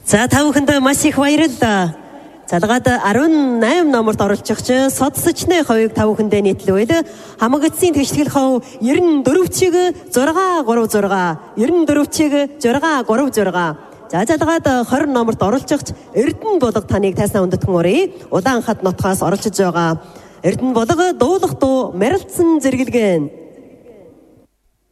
За та бүхэнд маш их баярлалаа. Залгаад 18 номерт оролцогч Содсочны хувийг та бүхэндээ нийтлэвэл хамгаалцын тэгшлэл хов 94 чиг 636 94 чиг 636. За залгаад 20 номерт оролцогч Эрдэнэ Булга таныг тайсан өндөтгөн урья. Улаан хад нутгаас оролцож байгаа. Эрдэнэ Булга дуулах дуу Мэрэлцэн зэрэглэгэн